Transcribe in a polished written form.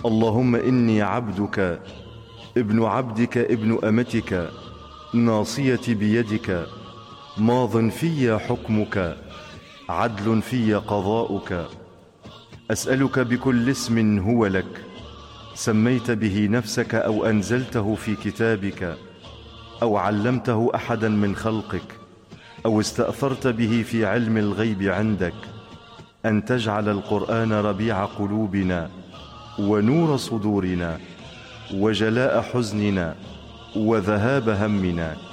اللهم إني عبدك ابن عبدك ابن أمتك، ناصيتي بيدك، ماض في حكمك، عدل في قضاؤك. أسألك بكل اسم هو لك، سميت به نفسك أو أنزلته في كتابك أو علمته أحدا من خلقك أو استأثرت به في علم الغيب عندك، أن تجعل القرآن ربيع قلوبنا ونور صدورنا وجلاء حزننا وذهاب همنا.